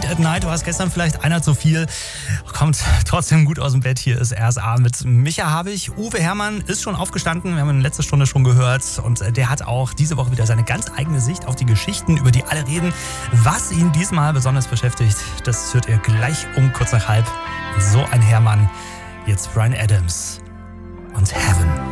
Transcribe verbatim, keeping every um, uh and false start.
Late at Night, du warst gestern vielleicht einer zu viel, kommt trotzdem gut aus dem Bett. Hier ist R S A mit Micha Habich. Uwe Herrmann ist schon aufgestanden, wir haben ihn letzte Stunde schon gehört und der hat auch diese Woche wieder seine ganz eigene Sicht auf die Geschichten, über die alle reden. Was ihn diesmal besonders beschäftigt, das hört ihr gleich um kurz nach halb. So ein Herrmann, jetzt Bryan Adams und Heaven.